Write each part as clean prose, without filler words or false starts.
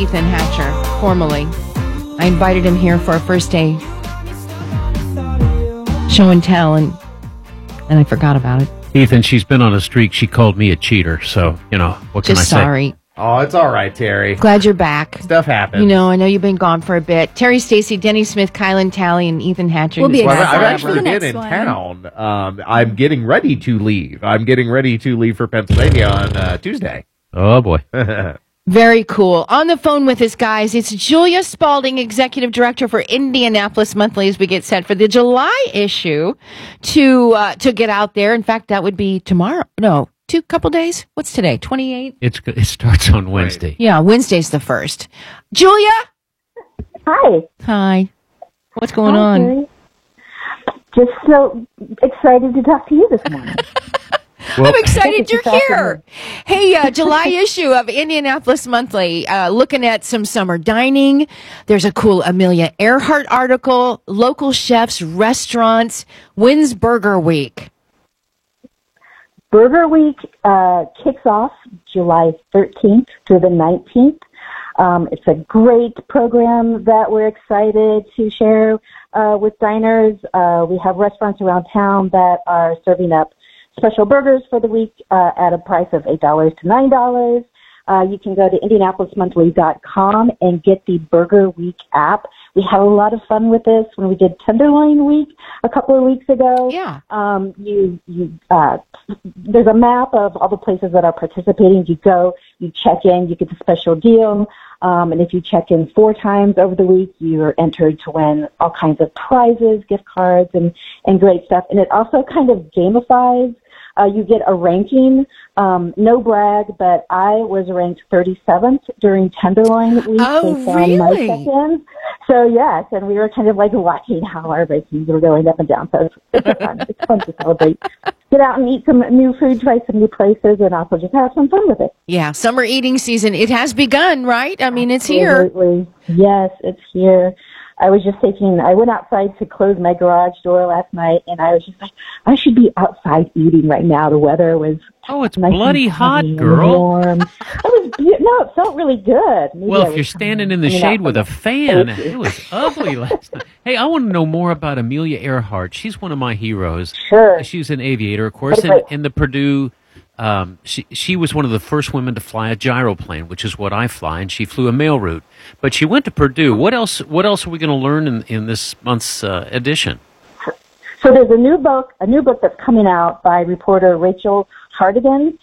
Ethan Hatcher, formerly. I invited him here for our first day show and tell, and I forgot about it. Ethan, she's been on a streak. She called me a cheater, so, what can I say? Just sorry. Oh, it's all right, Terry. Glad you're back. Stuff happens. I know you've been gone for a bit. Terry Stacy, Denny Smith, Kylan Talley, and Ethan Hatcher. We'll be Well, excited I've for actually the been next in one. town. I'm getting ready to leave. I'm getting ready to leave for Pennsylvania on Tuesday. Oh, boy. Very cool. On the phone with us, guys, it's Julia Spalding, Executive Director for Indianapolis Monthly, as we get set for the July issue to get out there. In fact, that would be tomorrow. No, couple days. What's today? 28? It starts on Wednesday. Right. Yeah, Wednesday's the 1st. Julia? Hi. Hi. What's going Hi, on? Terry. Just so excited to talk to you this morning. I'm excited you're here. Hey, July issue of Indianapolis Monthly, looking at some summer dining. There's a cool Amelia Earhart article, local chefs, restaurants, when's Burger Week? Burger Week kicks off July 13th through the 19th. It's a great program that we're excited to share with diners. We have restaurants around town that are serving up special burgers for the week at a price of $8 to $9. You can go to IndianapolisMonthly.com and get the Burger Week app. We had a lot of fun with this when we did Tenderloin Week a couple of weeks ago. Yeah. There's a map of all the places that are participating. You go, you check in, you get the special deal. And if you check in 4 times over the week, you're entered to win all kinds of prizes, gift cards, and great stuff. And it also kind of gamifies. You get a ranking. No brag, but I was ranked 37th during Tenderloin Week. Oh, based on really? my check-ins. So, yes, and we were kind of like watching how our rankings were going up and down. So it's fun to celebrate. Get out and eat some new food, try some new places, and also just have some fun with it. Yeah, summer eating season. It has begun, right? I mean, it's here. Absolutely. Yes, it's here. I went outside to close my garage door last night, and I was just like, I should be outside eating right now. The weather was It's nice bloody and hot, sunny and girl. warm. It felt really good. Maybe Well, I if was you're standing in the hanging shade out with for a fan, it was ugly last night. Hey, I want to know more about Amelia Earhart. She's one of my heroes. Sure. She's an aviator, of course, Right. in the Purdue. She was one of the first women to fly a gyroplane, which is what I fly, and she flew a mail route. But she went to Purdue. What else are we going to learn in this month's edition? So there's a new book that's coming out by reporter Rachel Hardigan,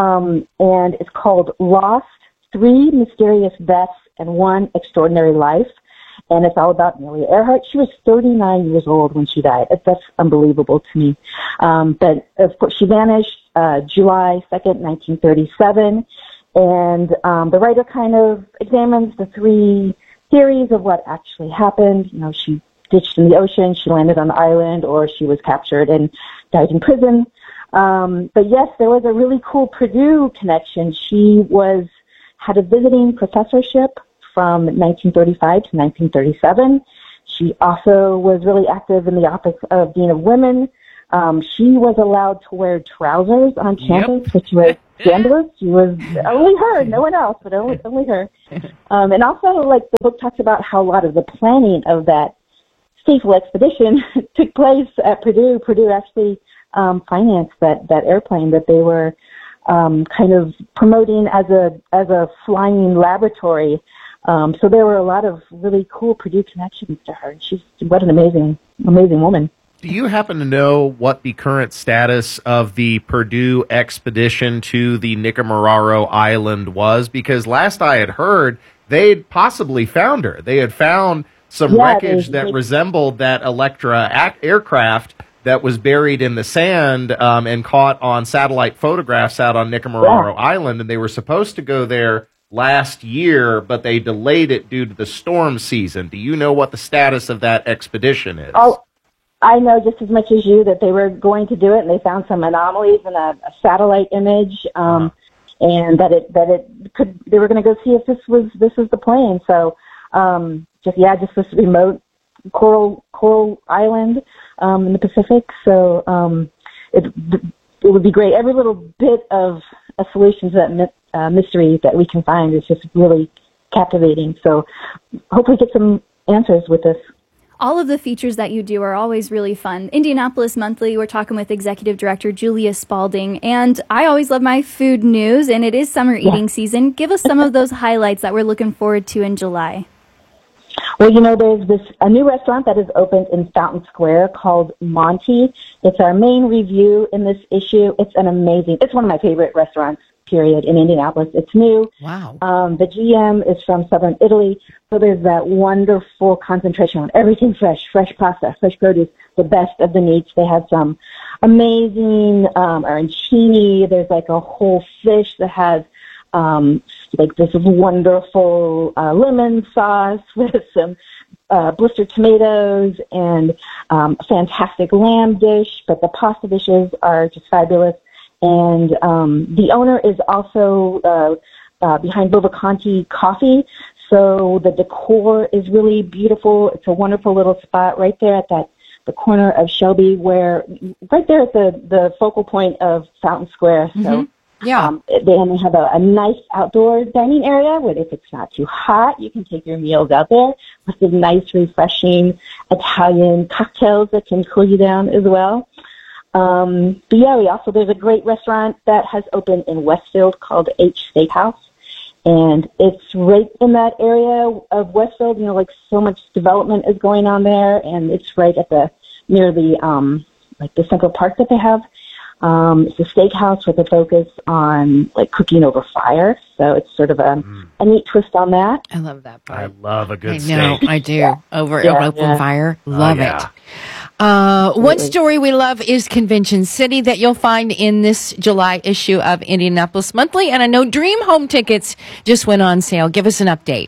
and it's called Lost: 3 Mysterious Deaths and 1 Extraordinary Life. And it's all about Amelia Earhart. She was 39 years old when she died. That's unbelievable to me. But of course, she vanished July 2nd, 1937. And the writer kind of examines the 3 theories of what actually happened. She ditched in the ocean, she landed on the island, or she was captured and died in prison. But yes, there was a really cool Purdue connection. She had a visiting professorship from 1935 to 1937. She also was really active in the office of Dean of Women. She was allowed to wear trousers on campus, which was scandalous. She was only her, no one else, but only her. And also, like, the book talks about how a lot of the planning of that fateful expedition took place at Purdue. Purdue actually financed that airplane that they were kind of promoting as a flying laboratory. So there were a lot of really cool Purdue connections to her. What an amazing woman. Do you happen to know what the current status of the Purdue expedition to the Nikumaroro Island was? Because last I had heard, they'd possibly found her. They had found some wreckage that resembled that Electra aircraft that was buried in the sand and caught on satellite photographs out on Nikumaroro Island, and they were supposed to go there last year, but they delayed it due to the storm season. Do you know what the status of that expedition is? Oh, I know just as much as you that they were going to do it, and they found some anomalies in a satellite image, and that it could. They were going to go see if this was the plane. So, just this remote coral island in the Pacific. So, it would be great. Every little bit of a solution to that mystery that we can find is just really captivating. So hopefully get some answers with this. All of the features that you do are always really fun. Indianapolis Monthly, we're talking with Executive Director Julia Spalding, and I always love my food news, and it is summer eating season. Give us some of those highlights that we're looking forward to in July. Well, there's a new restaurant that is opened in Fountain Square called Monty. It's our main review in this issue. It's one of my favorite restaurants, period, in Indianapolis. It's new. Wow. The GM is from southern Italy, so there's that wonderful concentration on everything fresh pasta, fresh produce, the best of the meats. They have some amazing arancini. There's like a whole fish that has like this wonderful lemon sauce with some blistered tomatoes and a fantastic lamb dish, but the pasta dishes are just fabulous. And the owner is also behind Bovacanti Coffee, so the decor is really beautiful. It's a wonderful little spot right there at the corner of Shelby, right there at the focal point of Fountain Square. So yeah, they have a nice outdoor dining area where if it's not too hot, you can take your meals out there with the nice, refreshing Italian cocktails that can cool you down as well. But yeah, there's a great restaurant that has opened in Westfield called H Steakhouse. And it's right in that area of Westfield, like so much development is going on there, and it's right at near the Central Park that they have. It's a steakhouse with a focus on like cooking over fire. So it's sort of a neat twist on that. I love that part. I love a good steak. steak. I do. Over open fire. Love it. One story we love is Convention City that you'll find in this July issue of Indianapolis Monthly. And I know Dream Home tickets just went on sale. Give us an update.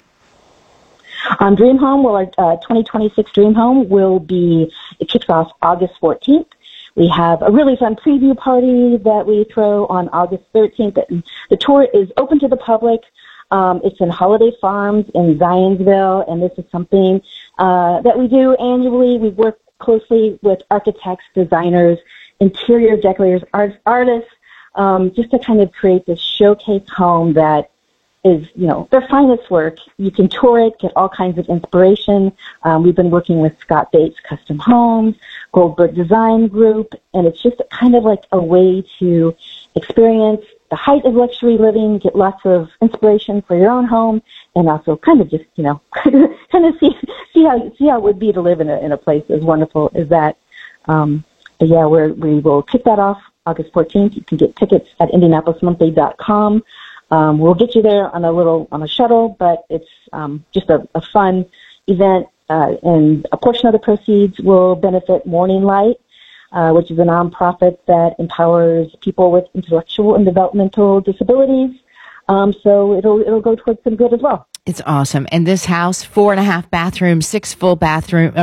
On Dream Home, our 2026 Dream Home it kicks off August 14th. We have a really fun preview party that we throw on August 13th. The tour is open to the public. It's in Holiday Farms in Zionsville, and this is something that we do annually. We work closely with architects, designers, interior decorators, artists, just to kind of create this showcase home that is, their finest work. You can tour it, get all kinds of inspiration. We've been working with Scott Bates Custom Homes, Goldberg Design Group, and it's just kind of like a way to experience the height of luxury living, get lots of inspiration for your own home, and also kind of just, kind of see how it would be to live in a place as wonderful as that. But yeah, we will kick that off August 14th. You can get tickets at IndianapolisMonthly.com. We'll get you there on a shuttle, but it's just a fun event, and a portion of the proceeds will benefit Morning Light, which is a nonprofit that empowers people with intellectual and developmental disabilities. So it'll go towards some good as well. It's awesome. And this house, 4.5 bathrooms, 6 full bathrooms,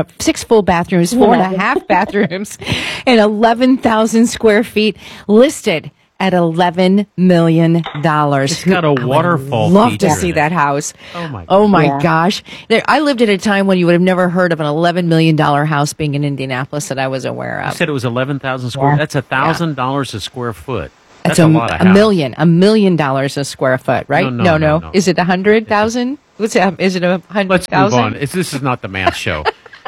4.5 bathrooms, and 11,000 square feet, listed at $11 million. It's got a waterfall. Love to see that house. Oh my gosh! I lived at a time when you would have never heard of an $11 million house being in Indianapolis that I was aware of. You said it was 11,000 square. That's $1,000 a square foot. That's a lot of $1 million a square foot, right? No. Is it 100,000? What's that? Is it 100,000? Let's move on. This is not the math show.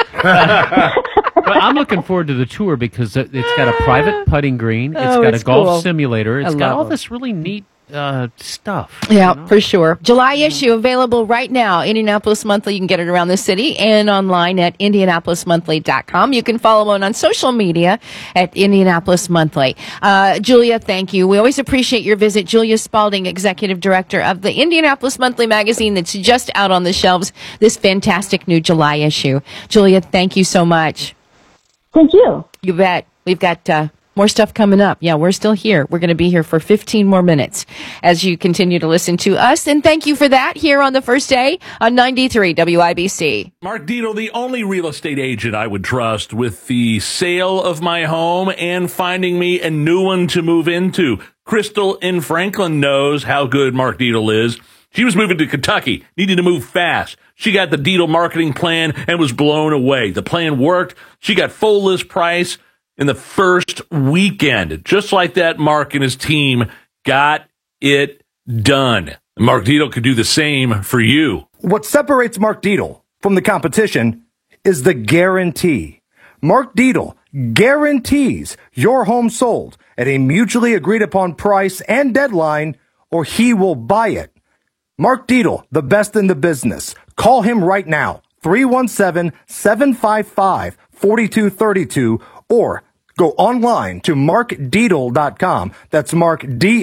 But I'm looking forward to the tour because it's got a private putting green. It's got a golf simulator. It's got all this really neat stuff. Yeah, for sure. July issue available right now. Indianapolis Monthly. You can get it around the city and online at IndianapolisMonthly.com. You can follow them on social media at Indianapolis Monthly. Julia, thank you. We always appreciate your visit. Julia Spalding, Executive Director of the Indianapolis Monthly magazine that's just out on the shelves, this fantastic new July issue. Julia, thank you so much. Thank you. You bet. We've got more stuff coming up. Yeah, we're still here. We're going to be here for 15 more minutes as you continue to listen to us. And thank you for that here on the first day on 93 WIBC. Mark Dietel, the only real estate agent I would trust with the sale of my home and finding me a new one to move into. Crystal in Franklin knows how good Mark Dietel is. She was moving to Kentucky, needed to move fast. She got the Dietel marketing plan and was blown away. The plan worked. She got full list price in the first weekend. Just like that, Mark and his team got it done. Mark Dietel could do the same for you. What separates Mark Dietel from the competition is the guarantee. Mark Dietel guarantees your home sold at a mutually agreed upon price and deadline, or he will buy it. Mark Dietel, the best in the business. Call him right now, 317-755-4232, or go online to markdietel.com. That's Mark,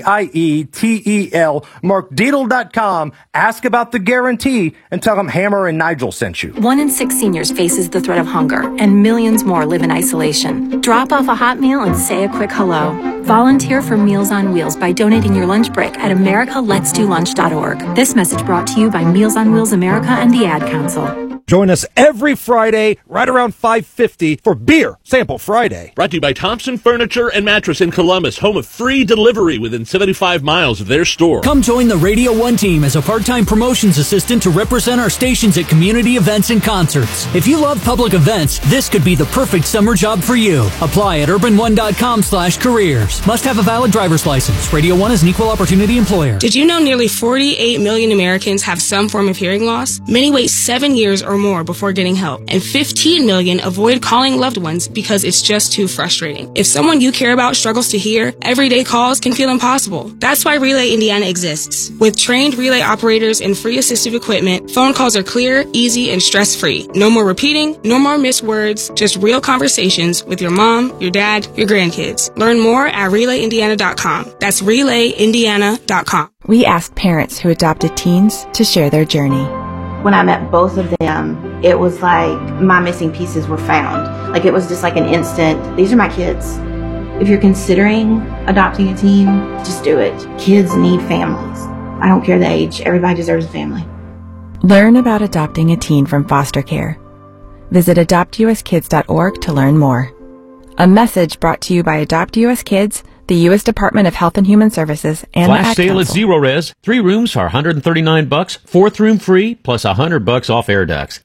Dietel, markdietel.com. Ask about the guarantee and tell him Hammer and Nigel sent you. 1 in 6 seniors faces the threat of hunger, and millions more live in isolation. Drop off a hot meal and say a quick hello. Volunteer for Meals on Wheels by donating your lunch break at americaletsdolunch.org. This message brought to you by Meals on Wheels America and the Ad Council. Join us every Friday, right around 5:50 for Beer Sample Friday. Brought to you by Thompson Furniture and Mattress in Columbus, home of free delivery within 75 miles of their store. Come join the Radio 1 team as a part-time promotions assistant to represent our stations at community events and concerts. If you love public events, this could be the perfect summer job for you. Apply at urban1.com/careers. Must have a valid driver's license. Radio 1 is an equal opportunity employer. Did you know nearly 48 million Americans have some form of hearing loss? Many wait 7 years or more before getting help, and 15 million avoid calling loved ones because it's just too frustrating. If someone you care about struggles to hear, everyday calls can feel impossible. That's why Relay Indiana exists. With trained relay operators and free assistive equipment, phone calls are clear, easy, and stress-free. No more repeating, no more missed words, just real conversations with your mom, your dad, your grandkids. Learn more at RelayIndiana.com. That's RelayIndiana.com. We asked parents who adopted teens to share their journey. When I met both of them, it was like my missing pieces were found. Like it was just like an instant, these are my kids. If you're considering adopting a teen, just do it. Kids need families. I don't care the age, everybody deserves a family. Learn about adopting a teen from foster care. Visit adoptuskids.org to learn more. A message brought to you by Adopt US Kids, the U.S. Department of Health and Human Services, and Flash the Ad sale Council. at Zero Res. 3 rooms are $139, 4th room free, plus $100 off air ducts.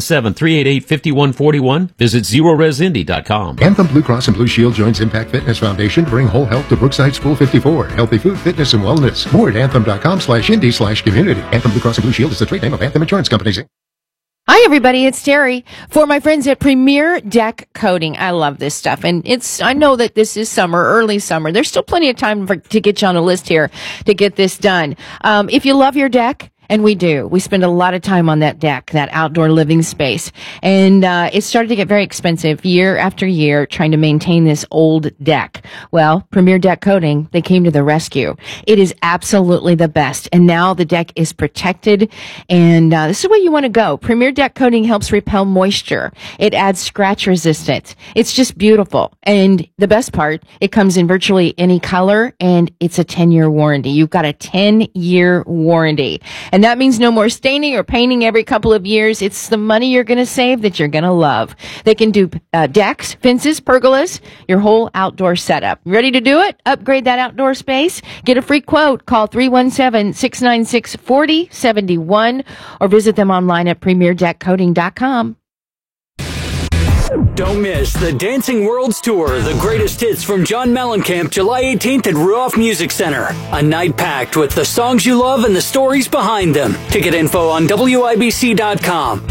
317-388-5141. Visit ZeroResIndy.com. Anthem Blue Cross and Blue Shield joins Impact Fitness Foundation to bring whole health to Brookside School 54. Healthy food, fitness, and wellness. More at anthem.com/indy/community. Anthem Blue Cross and Blue Shield is the trade name of Anthem Insurance Companies. Hi, everybody. It's Terry for my friends at Premier Deck Coating. I love this stuff. And I know that this is summer, early summer. There's still plenty of time to get you on a list here to get this done. If you love your deck, and we do. We spend a lot of time on that deck, that outdoor living space. And it started to get very expensive year after year trying to maintain this old deck. Well, Premier Deck Coating, they came to the rescue. It is absolutely the best. And now the deck is protected. And this is the way you want to go. Premier Deck Coating helps repel moisture. It adds scratch resistance. It's just beautiful. And the best part, it comes in virtually any color, and it's a 10-year warranty. You've got a 10-year warranty. And that means no more staining or painting every couple of years. It's the money you're going to save that you're going to love. They can do decks, fences, pergolas, your whole outdoor setup. Ready to do it? Upgrade that outdoor space? Get a free quote. Call 317-696-4071 or visit them online at premierdeckcoating.com. Don't miss the Dancing Worlds Tour, the greatest hits from John Mellencamp, July 18th at Ruoff Music Center. A night packed with the songs you love and the stories behind them. Ticket info on WIBC.com.